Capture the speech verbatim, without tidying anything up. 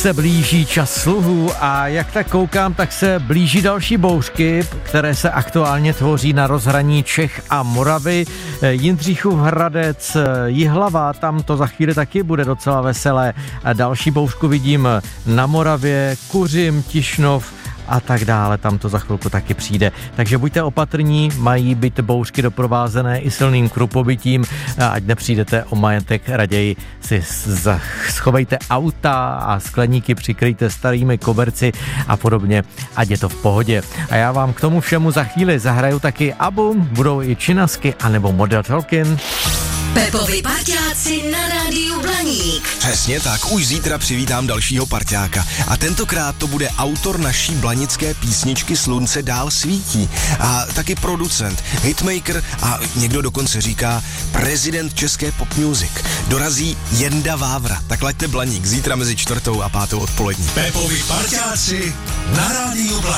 se blíží čas sluhů a jak tak koukám, tak se blíží další bouřky, které se aktuálně tvoří na rozhraní Čech a Moravy. Jindřichův Hradec, Jihlava, tam to za chvíli taky bude docela veselé. Další bouřku vidím na Moravě, Kuřim, Tišnov a tak dále, tam to za chvilku taky přijde. Takže buďte opatrní, mají být bouřky doprovázené i silným krupobytím, ať nepřijdete o majetek, raději si schovejte auta a skleníky přikryjte starými koberci a podobně, ať je to v pohodě. A já vám k tomu všemu za chvíli zahraju taky Abu, budou i Činasky anebo Model Tolkien. Pepovi parťáci na rádiu Blaník. Přesně tak, už zítra přivítám dalšího parťáka. A tentokrát to bude autor naší blanické písničky Slunce dál svítí. A taky producent, hitmaker a někdo dokonce říká prezident české pop music. Dorazí Jenda Vávra. Tak laďte Blaník zítra mezi čtvrtou a pátou odpolední. Pepovi parťáci na rádiu Blaník.